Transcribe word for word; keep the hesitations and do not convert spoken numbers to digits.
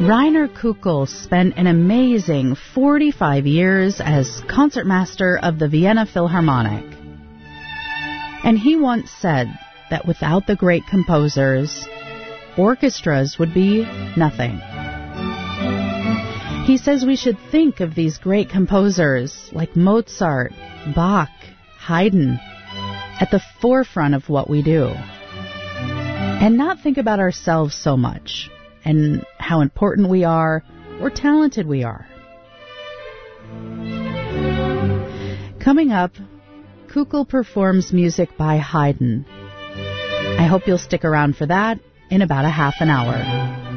Rainer Kukl spent an amazing forty-five years as concertmaster of the Vienna Philharmonic. And he once said that without the great composers, orchestras would be nothing. He says we should think of these great composers like Mozart, Bach, Haydn at the forefront of what we do, and not think about ourselves so much and how important we are or talented we are. Coming up, Kukl performs music by Haydn. I hope you'll stick around for that in about a half an hour.